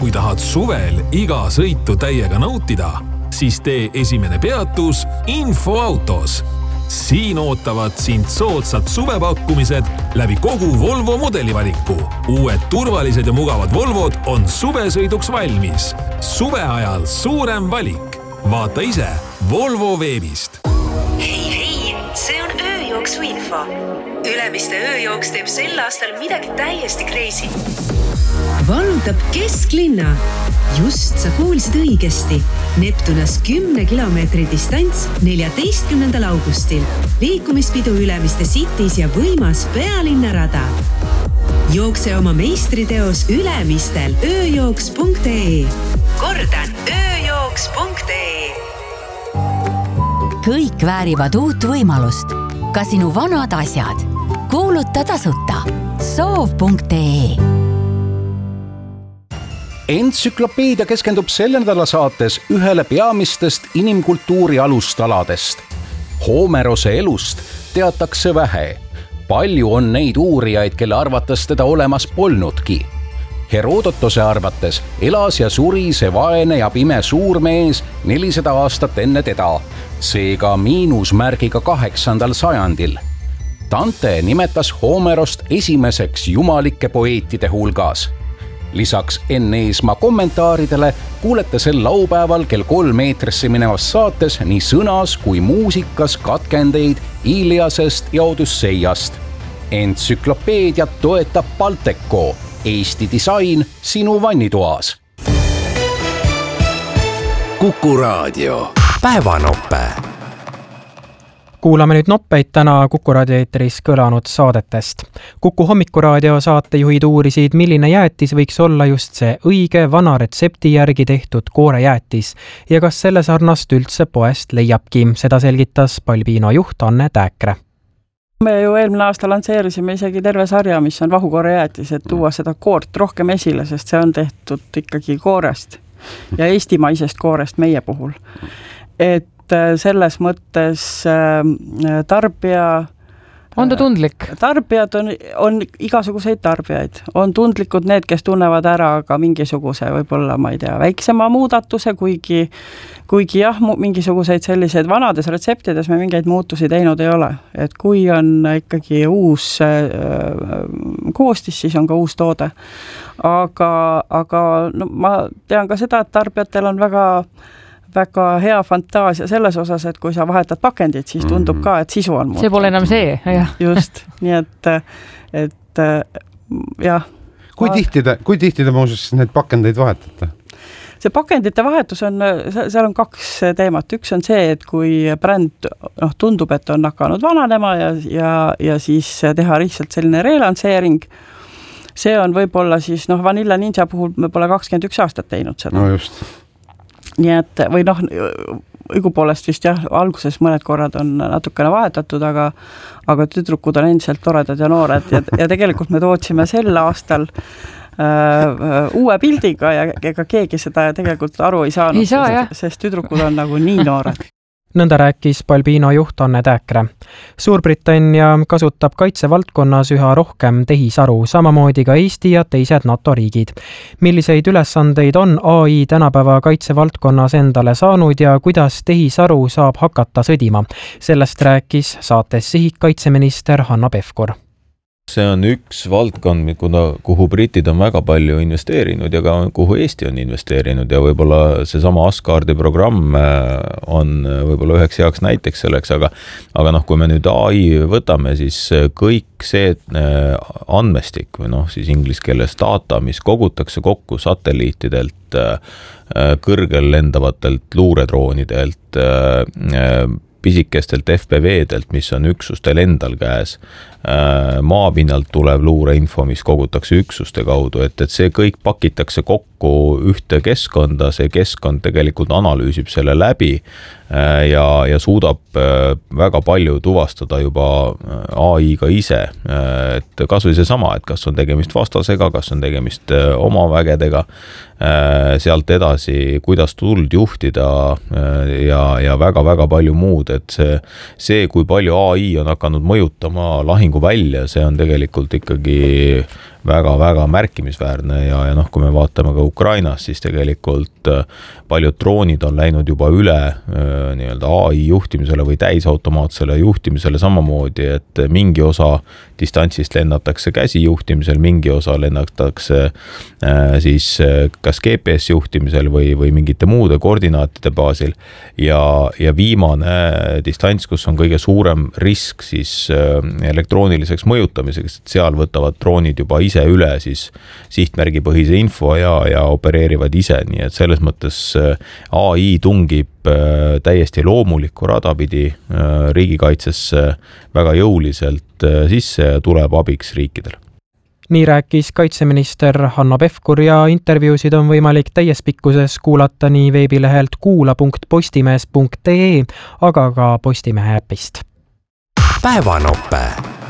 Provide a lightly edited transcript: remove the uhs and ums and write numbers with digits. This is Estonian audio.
Kui tahad suvel iga sõitu täiega nautida, siis tee esimene peatus Infoautos. Siin ootavad sind soodsad suvepakkumised läbi kogu Volvo mudelivaliku. Uued turvalised ja mugavad Volvod on suvesõiduks valmis. Suve ajal suurem valik. Vaata ise Volvo veebist. Hei, see on ööjooksu info. Ülemiste ööjooks teeb sel aastal midagi täiesti crazy. Valutab kesklinna. Just sa kuulsid õigesti. Neptunas 10 kilomeetri distants 14. augustil. Liikumispidu Ülemiste Cities ja võimas pealinnarada. Jookse oma meistriteos Ülemistel ööjooks.ee. Kordan, ööjooks.ee. Kõik väärivad uut võimalust. Ka sinu vanad asjad. Kuuluta tasuta. Soov.ee. Entsüklopeedia keskendub selle nädala saates ühele peamistest inimkultuuri alustaladest. Homerose elust teatakse vähe. Palju on neid uurijaid, kelle arvates teda olemas polnudki. Herodotose arvates elas ja suri see vaene ja pime suurmees 400 aastat enne teda, seega miinusmärgiga 8. sajandil. Dante nimetas Homerost esimeseks jumalike poeetide hulgas. Lisaks Enn Eesmaa kommentaaridele kuulete sel laupäeval kell 3 eetrisse minevas saates nii sõnas kui muusikas katkendeid Iliasest ja Odüsseiast. Entsüklopeediat toetab Balteco, Eesti disain sinu vannitoas. Kuku Raadio päevanoppe. Kuulame nüüd noppeid täna Kuku Raadio eetris kõlanud saadetest. Kuku Hommikuraadio saatejuhid uurisid, milline jäätis võiks olla just see õige vana retsepti järgi tehtud koorejäätis ja kas selle sarnast üldse poest leiabki. Seda selgitas Balbino juht Anne Tääkre. Me ju eelmine aasta lansseerisime isegi terve sarja, mis on vahukoorejäätis, et tuua seda koort rohkem esile, sest see on tehtud ikkagi koorest ja eestimaisest koorest meie puhul. Et selles mõttes tarbija... On ta tundlik? Tarbijad on igasuguseid tarbijaid. On tundlikud need, kes tunnevad ära ka mingisuguse, võib-olla, ma ei tea, väiksema muudatuse, kuigi jah, mingisuguseid selliseid vanades retseptides me mingeid muutusi teinud ei ole. Et kui on ikkagi uus koostis, siis on ka uus toode. Aga no, ma tean ka seda, et tarbijatel on väga hea fantaasia selles osas, et kui sa vahetad pakendit, siis tundub ka, et sisu on muutunud. See pole enam see, jah. Just, nii et jah. Kui tihti te muuseas need pakendeid vahetate? See pakendite vahetus on, seal on 2 teemat. Üks on see, et kui bränd tundub, et on hakanud vananema ja siis teha lihtsalt selline relansseering, see on võib-olla siis, Vanilla Ninja puhul me pole 21 aastat teinud seda. No just. Nii et, või õigupoolest vist jah, alguses mõned korrad on natukene vahetatud, aga tüdrukud on endiselt toredad ja noored ja tegelikult me tootsime sel aastal uue pildiga ja ega keegi seda tegelikult aru ei saanud, sest tüdrukud on nagu nii noored. Nõnda rääkis Balbino juht Anne Tääkre. Suurbritannia kasutab kaitsevaldkonnas üha rohkem tehisaru, samamoodi ka Eesti ja teised NATO riigid. Milliseid ülesandeid on AI tänapäeva kaitsevaldkonnas endale saanud ja kuidas tehisaru saab hakata sõdima? Sellest rääkis saates Sihik kaitseminister Hanna Pevkur. See on üks valdkond, kuhu britid on väga palju investeerinud ja ka kuhu Eesti on investeerinud ja võib-olla see sama Asgardi programm on võib-olla üheks heaks näiteks selleks, aga kui me nüüd AI võtame, siis kõik see andmestik või siis inglise keeles data, mis kogutakse kokku satelliitidelt, kõrgel lendavatelt luuredroonidelt, pisikestelt FPV-delt, mis on üksustel endal käes, maapinnalt tulev luureinfo, mis kogutakse üksuste kaudu, et see kõik pakitakse kokku ühte keskkonda, see keskkond tegelikult analüüsib selle läbi ja suudab väga palju tuvastada juba AI-ga ise, et kas või see sama, et kas on tegemist vastasega, kas on tegemist oma vägedega, sealt edasi, kuidas tuld juhtida ja väga-väga palju muud, et see, kui palju AI on hakanud mõjutama lahingu välja, see on tegelikult ikkagi väga-väga märkimisväärne ja kui me vaatame ka Ukrainas, siis tegelikult paljud droonid on läinud juba üle nii-öelda AI juhtimisele või täisautomaatsele juhtimisele samamoodi, et mingi osa distantsist lennatakse käsijuhtimisel, mingi osa lennatakse siis kas GPS juhtimisel või mingite muude koordinaatide baasil ja viimane distants, kus on kõige suurem risk siis elektrooniliseks mõjutamiseks, et seal võtavad droonid juba ise üle siis sihtmärgipõhise info ja opereerivad ise, nii et selles mõttes AI tungib täiesti loomulikku rada pidi riigikaitsesse väga jõuliselt sisse ja tuleb abiks riikidele. Nii rääkis kaitseminister Hanno Pevkur ja intervjuusid on võimalik täies pikkuses kuulata nii veebilehelt kuula.postimees.ee, aga ka Postimehe äpist. Päevanope.